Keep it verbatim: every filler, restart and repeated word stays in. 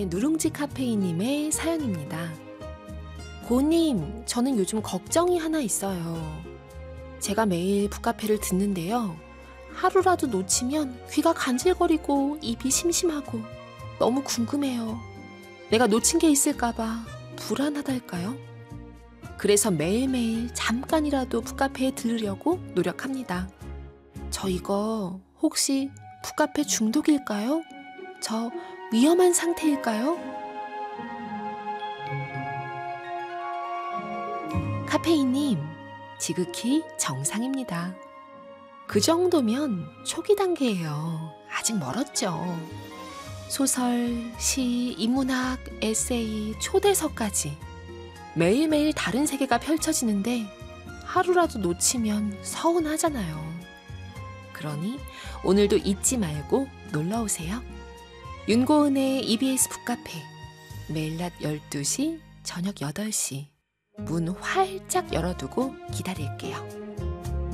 누룽지 카페인님의 사연입니다. 고님, 저는 요즘 걱정이 하나 있어요. 제가 매일 북카페를 듣는데요. 하루라도 놓치면 귀가 간질거리고 입이 심심하고 너무 궁금해요. 내가 놓친 게 있을까봐 불안하달까요? 그래서 매일매일 잠깐이라도 북카페에 들르려고 노력합니다. 저 이거 혹시 북카페 중독일까요? 저 위험한 상태일까요? 카페인님, 지극히 정상입니다. 그 정도면 초기 단계예요. 아직 멀었죠. 소설, 시, 인문학, 에세이, 초대서까지 매일매일 다른 세계가 펼쳐지는데 하루라도 놓치면 서운하잖아요. 그러니 오늘도 잊지 말고 놀러오세요. 윤고은의 이비에스 북카페, 매일 낮 열두 시, 저녁 여덟 시 문 활짝 열어두고 기다릴게요.